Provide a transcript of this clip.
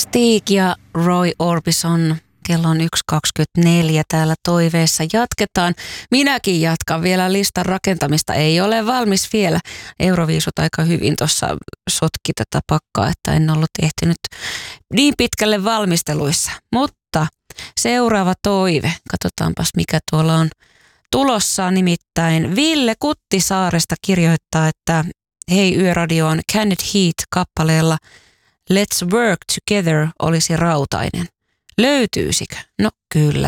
Stig ja Roy Orbison. Kello on 1.24 täällä toiveessa. Jatketaan. Minäkin jatkan vielä listan rakentamista. Ei ole valmis vielä. Euroviisut aika hyvin tuossa sotki tätä pakkaa, että en ollut ehtinyt niin pitkälle valmisteluissa. Mutta seuraava toive. Katsotaanpas mikä tuolla on tulossa. Nimittäin Ville Kuttisaaresta kirjoittaa, että hei Yöradioon Canned Heat-kappaleella Let's Work Together olisi rautainen. Löytyisikö? No kyllä